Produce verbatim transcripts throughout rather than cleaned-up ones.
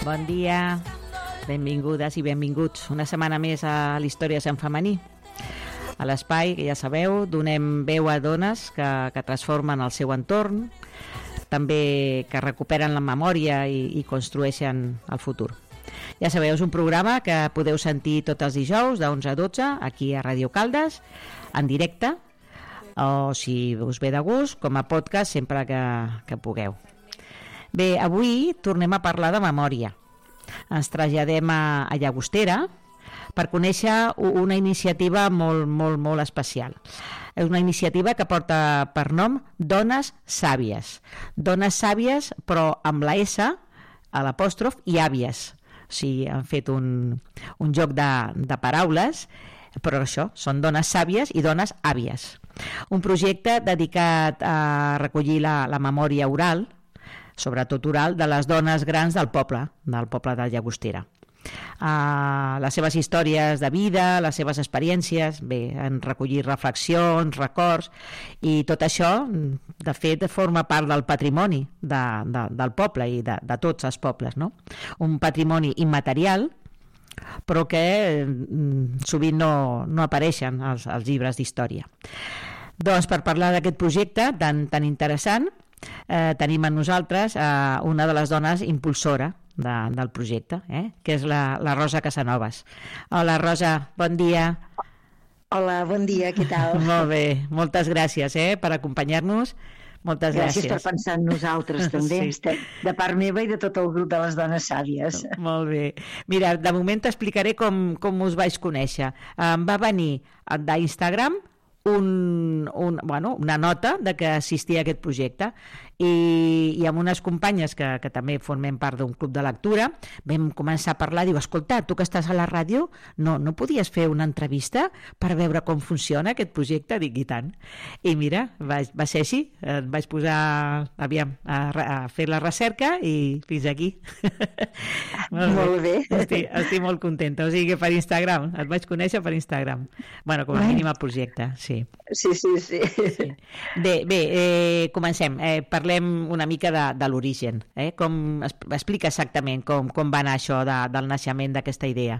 Bon dia, benvingudes i benvinguts una setmana més a l'Històries en femení. A l'espai, que ja sabeu, donem veu a dones que, que transformen el seu entorn, també que recuperen la memòria i, i construeixen el futur. Ja sabeu, és un programa que podeu sentir tots els dijous d'onze a dotze aquí a Ràdio Caldes, en directe, o si us ve de gust, com a podcast sempre que, que pugueu. Bé, avui tornem a parlar de memòria. Ens traslladem a, a Llagostera per conèixer una iniciativa molt, molt, molt especial. És una iniciativa que porta per nom Dones Sàvies. Dones Sàvies, però amb la S, a l'apòstrof, i àvies. O sigui, han fet un, un joc de, de paraules, però això, són dones sàvies i dones àvies. Un projecte dedicat a recollir la, la memòria oral, sobretot oral, de les dones grans del poble, del poble de Llagostera. Uh, les seves històries de vida, les seves experiències, bé, han recollit reflexions, records, i tot això, de fet, forma part del patrimoni de, de, del poble i de, de tots els pobles, no? Un patrimoni immaterial, però que mm, sovint no, no apareixen als, als llibres d'història. Doncs per parlar d'aquest projecte tan, tan interessant, eh, tenim amb nosaltres eh, una de les dones impulsora de, del projecte, eh, que és la, la Rosa Casanovas. Hola, Rosa, bon dia. Hola, bon dia, què tal? Molt bé, moltes gràcies eh, per acompanyar-nos. Moltes gràcies. Gràcies per pensar en nosaltres, també. Sí. De part meva i de tot el grup de les dones sàvies. Molt bé. Mira, de moment t'explicaré com, com us vaig conèixer. Em va venir d'Instagram un, un, bueno, una nota de que assistia a aquest projecte i, i amb unes companyes que, que també formem part d'un club de lectura vam començar a parlar, diu, escolta, tu que estàs a la ràdio, no, no podies fer una entrevista per veure com funciona aquest projecte? Dic, i tant. I mira, va, va ser així, et vaig posar aviam, a, a fer la recerca i fins aquí. Molt, molt bé. bé. Estic, estic molt contenta, o sigui que per Instagram, et vaig conèixer per Instagram. Bueno, com a mínim el projecte, sí. Sí, sí, sí. sí. Bé, bé eh, comencem. Eh, parlem una mica de, de l'origen. Eh? Com, explica exactament com, com va anar això de, del naixement d'aquesta idea.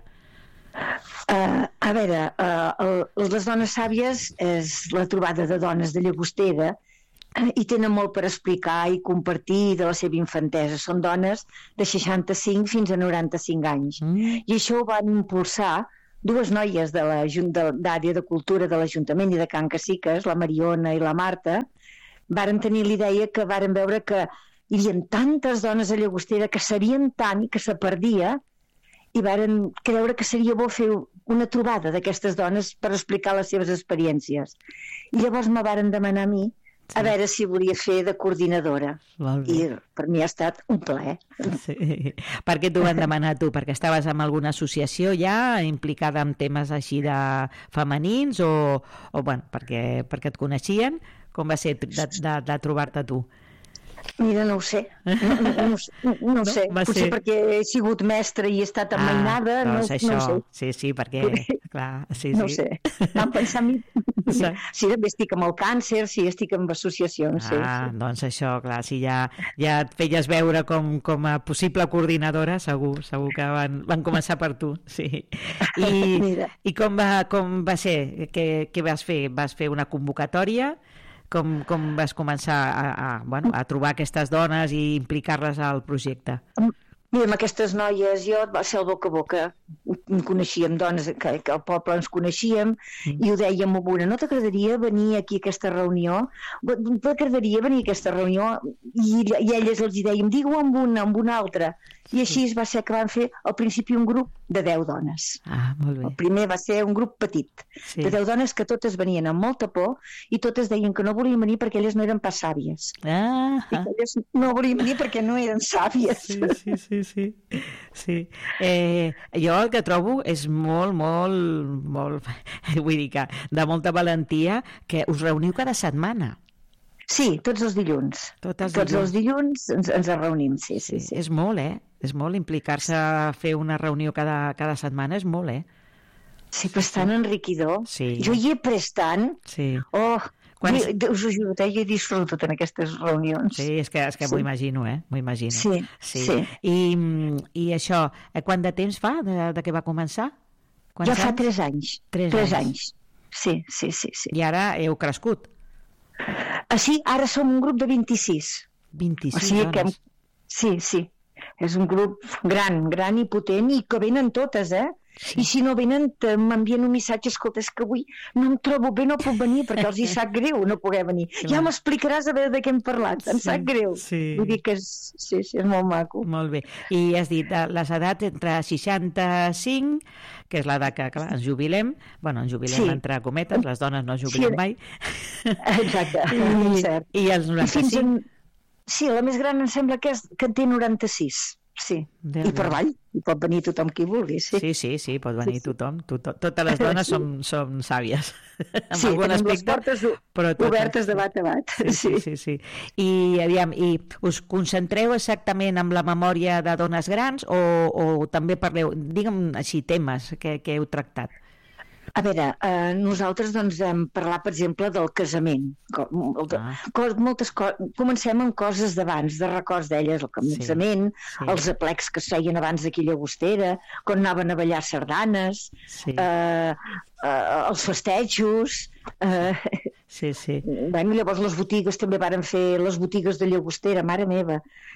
Uh, a veure, uh, el, les dones sàvies és la trobada de dones de Llagostera i tenen molt per explicar i compartir de la seva infantesa. Són dones de seixanta-cinc fins a noranta-cinc anys. Mm. I això ho van impulsar dues noies de l'àrea de cultura de l'Ajuntament i de Can Caciques, la Mariona i la Marta, varen tenir l'idea que varen veure que hi havia tantes dones a Llagostera que sabien tant i que se perdia, i varen creure que seria bo fer una trobada d'aquestes dones per explicar les seves experiències. I llavors me varen demanar a mi a sí. veure si volia fer de coordinadora. I per mi ha estat un plaer. Sí. Per què t'ho van demanar tu? Perquè estaves en alguna associació ja implicada en temes així de femenins o, o bueno, perquè, perquè et coneixien? Com va ser de, de, de trobar-te tu? Mira, no ho sé. No, no, no, no, no ho sé. No, potser ser... perquè he sigut mestra i he estat amainada. Ah, doncs no, això. No ho sé. Sí, sí, perquè... Clar, sí, no sí. ho sé. Vam pensar a mi... Sí. sí, també estic amb el càncer, sí, estic amb associacions. Sí, ah, sí. Doncs això, clar, si ja, ja et feies veure com, com a possible coordinadora, segur, segur que van, van començar per tu, sí. I, i com, va, com va ser? Què, què vas fer? Vas fer una convocatòria? Com, com vas començar a, a, bueno, a trobar aquestes dones i implicar-les al projecte? Mira, amb aquestes noies jo va ser el boca a boca. Coneixíem dones que, que al poble ens coneixíem mm. i ho dèiem amb una, no t'agradaria venir aquí a aquesta reunió? T'agradaria venir a aquesta reunió? I, i elles els hi dèiem, digue-ho amb una, amb una altra. I així va ser que van fer al principi un grup de deu dones. Ah, molt bé. El primer va ser un grup petit, sí. de deu dones que totes venien amb molta por i totes deien que no volien venir perquè elles no eren pas sàvies. Ah, I que elles no volien venir perquè no eren sàvies. Sí, sí, sí. sí. sí. Eh, jo el que trobo és molt, molt, molt, vull dir que de molta valentia que us reuniu cada setmana. Sí, tots els dilluns. Tots els tots dilluns, els dilluns ens, ens reunim, sí, sí, sí, sí. És molt, eh? És molt implicar-se a fer una reunió cada, cada setmana, és molt, eh? Sí, però és tan enriquidor. Sí. Jo hi he pres tant. Sí. Oh, Quants... I, us ho juro, jo he disfrutat en aquestes reunions. Sí, és que, és que sí. m'ho imagino, eh? M'ho imagino. Sí, sí. sí. I, I això, quant de temps fa de, de què va començar? Quants ja fa anys? tres anys. Tres, tres anys. anys. Sí, sí, sí, sí. I ara heu crescut? Ah, sí, ara som un grup de vint-i-sis. vint-i-sis o sigui dones. Que... Sí, sí. És un grup gran, gran i potent i que venen totes, eh? Sí. I si no venen, m'envien un missatge, escolta, és que avui no em trobo bé, no puc venir, perquè els hi sap greu no poder venir. Clar. Ja m'explicaràs a veure de què hem parlat, em sí, sap greu. Sí. Vull dir que és, sí, sí, és molt maco. Molt bé. I has dit les edats entre seixanta-cinc, que és l'edat que, clar, ens jubilem, bueno, ens jubilem sí. entre cometes, les dones no es jubilen sí. mai. Exacte, I, cert. I els noranta-cinc? I en... Sí, la més gran em sembla que, és, que en té noranta-sis. Sí, Déu i per avall, i pot venir tothom qui vulgui. Sí, sí, sí, sí pot venir sí, tothom. Tot, totes les dones sí. som, som sàvies. En sí, algun aspecte, les portes però totes... obertes de bat a bat. Sí, sí, sí, sí. I, aviam, i us concentreu exactament amb la memòria de dones grans o, o també parleu, digue'm així, temes que, que heu tractat? A veure, eh, nosaltres doncs hem parlat, per exemple, del casament. Ah. Cos, moltes co Comencem amb coses d'abans, de records d'elles, el casament, sí, sí. els aplecs que es feien abans d'aquí a Llagostera, quan anaven a ballar sardanes, sí. eh, eh, els festejos... Eh, sí, sí. Bueno, llavors les botigues també varen fer, les botigues de Llagostera, mare meva.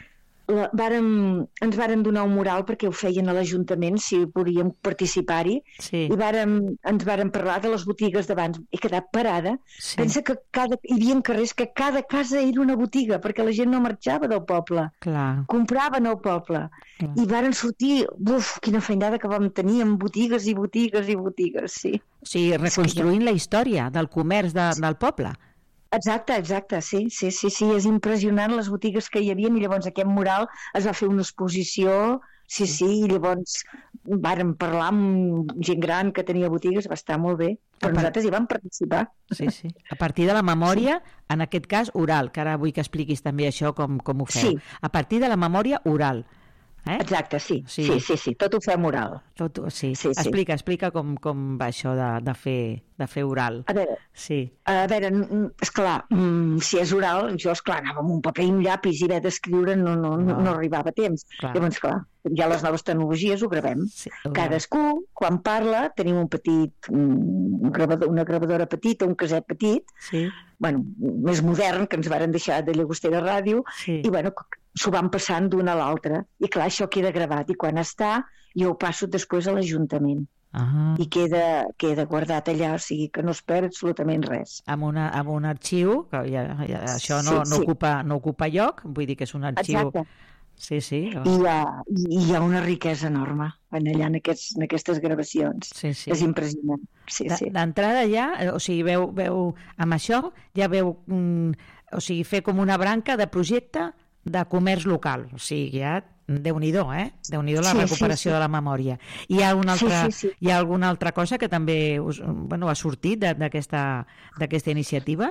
La, vàrem, ens varen donar un mural perquè ho feien a l'Ajuntament, si podíem participar-hi, sí. i vàrem, ens varen parlar de les botigues d'abans. He quedat parada. Sí. Pensa que cada, hi havia carrers que cada casa era una botiga, perquè la gent no marxava del poble. Clar. Compraven al poble. Clar. I varen sortir, uf, quina feinada que vam tenir amb botigues i botigues i botigues, sí. O sigui, reconstruint sí. la història del comerç de, del poble. Exacte, exacte, sí, sí, sí, sí, és impressionant les botigues que hi havia i llavors aquest mural es va fer una exposició, sí, sí, i llavors vàrem parlar amb gent gran que tenia botigues, va estar molt bé, però part... nosaltres hi vam participar. Sí, sí, a partir de la memòria, sí. en aquest cas oral, que ara vull que expliquis també això com, com ho feu, sí. a partir de la memòria oral. Eh? Exacte, sí. Sí. sí, sí, sí, tot ho fem oral. Tot, sí. Sí, explica, sí. explica com, com va això de, de, fer, de fer oral. A veure, sí. a veure, esclar, si és oral, jo, esclar, anava amb un paper i un llapis i haver d'escriure no, no, no. no arribava a temps. Clar. Llavors, clar, ja les noves tecnologies ho gravem. Sí, cadascú, quan parla, tenim un petit, un gravador, una gravadora petita, un caset petit, sí. bueno, més modern, que ens varen deixar de Llagostera Ràdio, sí. i bueno, s'ho van passant d'una a l'altra. I clar, això queda gravat. I quan està, jo ho passo després a l'Ajuntament. Ah. I queda, queda guardat allà, o sigui que no es perd absolutament res. Amb, una, amb un arxiu, que ja, ja, això no, sí, no, sí. Ocupa, no ocupa lloc, vull dir que és un arxiu... Exacte. Sí, sí. I hi ha, i hi ha una riquesa enorme en allà en, aquests, en aquestes gravacions. Sí, sí. És impressionant. Sí, sí. D'entrada ja, o sigui, veu, veu amb això, ja veu, mm, o sigui, fer com una branca de projecte de comerç local, o sigui, ja Déu-n'hi-do, eh? Déu-n'hi-do la sí, recuperació sí, sí. de la memòria. Hi ha, una altra, sí, sí, sí. hi ha alguna altra cosa que també us, bueno, ha sortit d'aquesta iniciativa?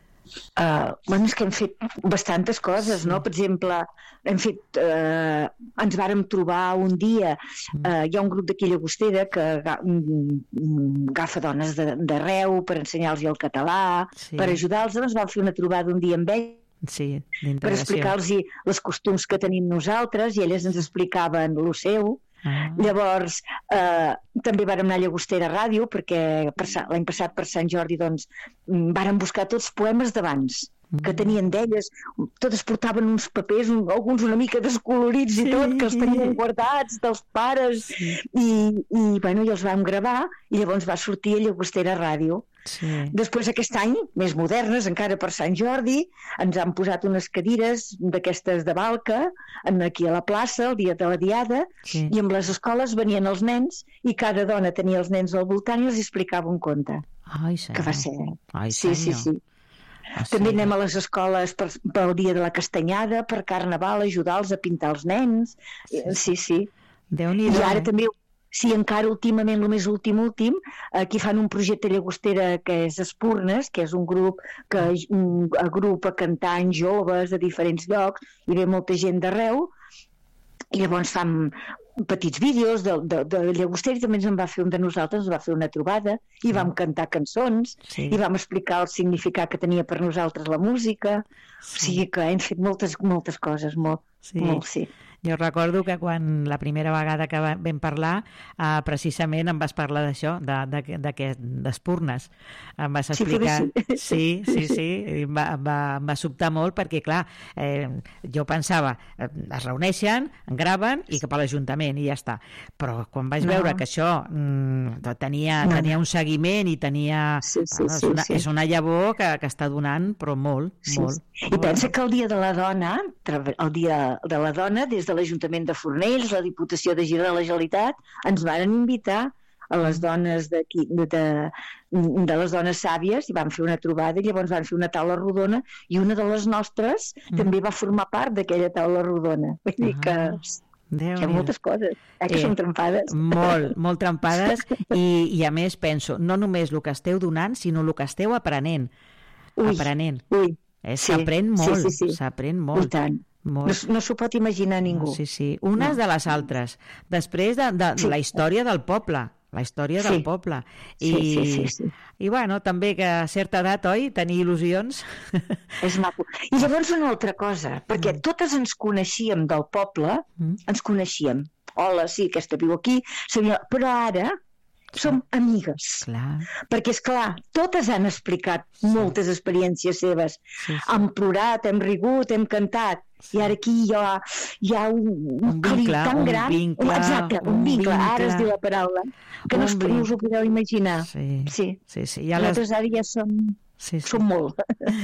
Uh, bueno, és que hem fet bastantes coses, sí. no? Per exemple, hem fet, uh, ens vàrem trobar un dia, uh, hi ha un grup d'aquí a Llagostera que agafa dones d'arreu per ensenyar-los el català, sí. per ajudar-los, doncs vam fer una trobada un dia amb ells, sí, per explicar-los els costums que tenim nosaltres i elles ens explicaven el seu. Ah. Llavors eh, també vàrem anar a Llagostera Ràdio perquè l'any passat per Sant Jordi doncs, vàrem buscar tots poemes d'abans que tenien d'elles, totes portaven uns papers, un, alguns una mica descolorits sí. i tot, que els tenien guardats dels pares sí. i, i, bueno, i els vam gravar i llavors va sortir a Llagostera Ràdio. Sí. Després aquest any, més modernes, encara per Sant Jordi, ens han posat unes cadires d'aquestes de Balca, aquí a la plaça, el dia de la Diada, sí. i amb les escoles venien els nens i cada dona tenia els nens al voltant i els explicava un conte. Ai, senyor. Que va ser... Ai, sí, sí, sí. Ah, també sí. anem a les escoles per, pel dia de la Castanyada, per Carnaval, ajudar-los a pintar els nens. Sí, sí. sí. Déu-n'hi-do. I ara també... Sí, encara últimament, el més últim últim, aquí fan un projecte a Llagostera que és Espurnes, que és un grup que un, agrupa cantant joves de diferents llocs i ve molta gent d'arreu i llavors fan petits vídeos de, de, de Llagostera, i també ens en va fer un de nosaltres, ens va fer una trobada, i vam cantar cançons, sí. i vam explicar el significat que tenia per nosaltres la música, sí. O sigui que hem fet moltes, moltes coses, molt, sí. molt, sí. Jo recordo que quan la primera vegada que vam parlar, eh, precisament em vas parlar d'això, d'espurnes. Em vas explicar... Sí, sí, sí, sí. Em va, em va, em va sobtar molt perquè, clar, eh, jo pensava, eh, es reuneixen, graven i cap a l'Ajuntament i ja està. Però quan vaig veure no. que això mm, tenia, no. tenia un seguiment i tenia... Sí, sí, bueno, és, una, sí, sí. és una llavor que, que està donant, però molt, sí, molt. Sí. I pensa que el Dia de la Dona, el Dia de la Dona, des de l'Ajuntament de Fornells, la Diputació de Girona de la Generalitat, ens van invitar a les dones de, de, de les dones sàvies i van fer una trobada i llavors van fer una taula rodona i una de les nostres mm. també va formar part d'aquella taula rodona. Vull dir que... Déu hi ha moltes coses, eh, que eh, són trempades. Molt, molt trempades i, i a més penso, no només el que esteu donant, sinó el que esteu aprenent. Ui, aprenent. Ui, eh, s'aprèn sí, molt, sí, sí, sí. s'aprèn molt. I tant. Molt. No, no s'ho pot imaginar ningú. Sí, sí, unes no. de les altres. Després de, de sí. la història del poble, la història sí. del poble. I, sí, sí, sí, sí. I bueno, també que a certa edat, oi, tenir il·lusions. És maco. I llavors una altra cosa, perquè mm. totes ens coneixíem del poble, mm. ens coneixíem. Hola, sí, aquesta viu aquí, sabia... però ara som amigues. Clar. Perquè, és clar, totes han explicat sí. moltes experiències seves. Sí, sí. Hem plorat, hem rigut, hem cantat. Sí. I ara aquí hi ha, hi ha un, un, un vincle tan un gran. Vincle, Exacte, un, un vincle. vincle. Ara es diu la paraula. Que no, es, no us ho podeu imaginar. Sí, sí. sí, sí. Ja nosaltres les... ara ja som... Sí, sí. Som molt.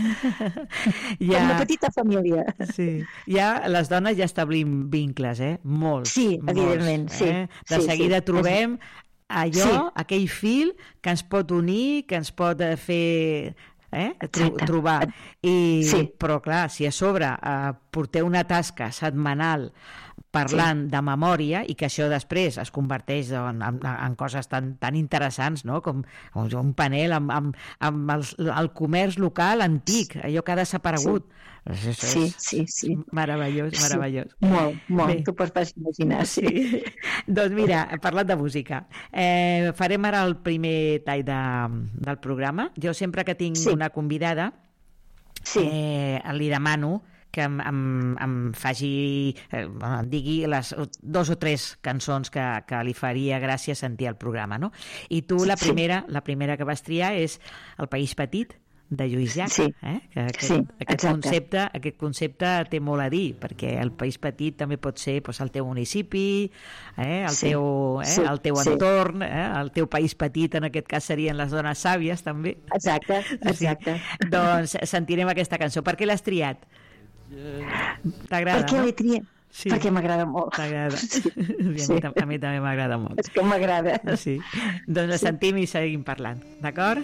Ja... Com una petita família. Sí. Ja les dones ja establim vincles, eh? Molts. Sí, molts, evidentment. Eh? Sí. De sí, seguida sí. trobem allò, sí. aquell fil que ens pot unir, que ens pot fer eh, tro trobar. I, sí. Però clar, si a sobre eh, porteu una tasca setmanal parlant sí. de memòria i que això després es converteix en, en, en coses tan, tan interessants, no? com, com un panel amb, amb, amb el, el comerç local antic, allò que ha desaparegut. Sí, sí, sí, sí. Meravellós, meravellós. Sí. Molt, molt, tu pots pas imaginar. Sí. sí. Doncs mira, parlant de música, eh, farem ara el primer tall de, del programa. Jo sempre que tinc sí. una convidada sí. eh, li demano que em, em, em faci, eh, em digui les dos o tres cançons que, que li faria gràcia sentir al programa, no? I tu la primera, la primera que vas triar és El País Petit, de Lluís Llach, sí. eh? que aquest, sí, aquest, concepte, aquest concepte té molt a dir, perquè el país petit també pot ser pues, el teu municipi, eh? el, sí. teu, eh? Sí. el teu entorn, eh? el teu país petit, en aquest cas serien les dones sàvies, també. Exacte, exacte. Sí. Doncs sentirem aquesta cançó. Per què l'has triat? T'agrada, Per què no? l'he triat? Sí. Perquè m'agrada molt. T'agrada. Sí. A, mi, sí. a mi també m'agrada molt. És que m'agrada. Sí. Doncs la sentim i seguim parlant, d'acord?